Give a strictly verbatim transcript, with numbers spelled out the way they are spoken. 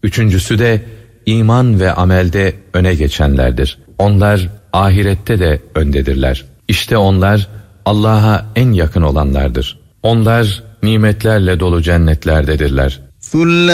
Üçüncüsü de iman ve amelde öne geçenlerdir. Onlar ahirette de öndedirler. İşte onlar Allah'a en yakın olanlardır. Onlar nimetlerle dolu cennetlerdedirler.